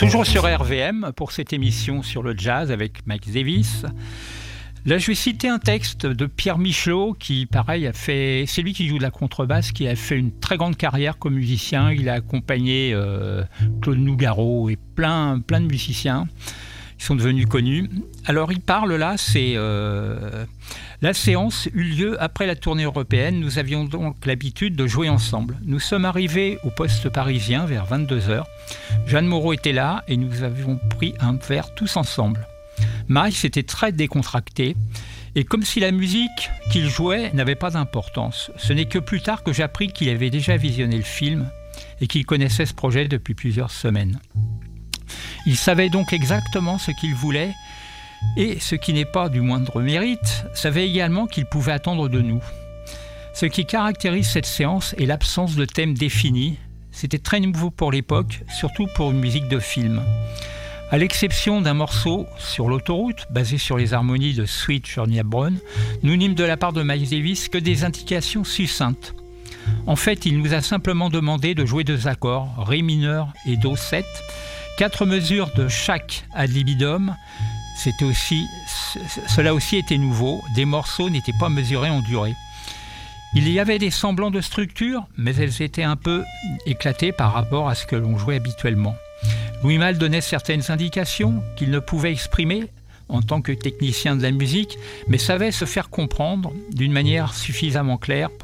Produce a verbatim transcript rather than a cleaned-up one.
Toujours sur R V M pour cette émission sur le jazz avec Miles Davis. Là, je vais citer un texte de Pierre Michelot qui, pareil, a fait. C'est lui qui joue de la contrebasse, qui a fait une très grande carrière comme musicien. Il a accompagné euh, Claude Nougaro et plein, plein de musiciens qui sont devenus connus. Alors, il parle là, c'est euh, la séance eut lieu après la tournée européenne. Nous avions donc l'habitude de jouer ensemble. Nous sommes arrivés au poste parisien vers vingt-deux heures. Jeanne Moreau était là et nous avions pris un verre tous ensemble. Miles était très décontracté et comme si la musique qu'il jouait n'avait pas d'importance. Ce n'est que plus tard que j'appris qu'il avait déjà visionné le film et qu'il connaissait ce projet depuis plusieurs semaines. Il savait donc exactement ce qu'il voulait et, ce qui n'est pas du moindre mérite, savait également qu'il pouvait attendre de nous. Ce qui caractérise cette séance est l'absence de thème défini. C'était très nouveau pour l'époque, surtout pour une musique de film. À l'exception d'un morceau sur l'autoroute, basé sur les harmonies de Sweet Journey à Brown, nous n'eûmes de la part de Miles Davis que des indications succinctes. En fait, il nous a simplement demandé de jouer deux accords, Ré mineur et Do sept, quatre mesures de chaque ad libidum. C'était aussi, cela aussi était nouveau, des morceaux n'étaient pas mesurés en durée. Il y avait des semblants de structure, mais elles étaient un peu éclatées par rapport à ce que l'on jouait habituellement. Louis Malle donnait certaines indications qu'il ne pouvait exprimer en tant que technicien de la musique, mais savait se faire comprendre d'une manière suffisamment claire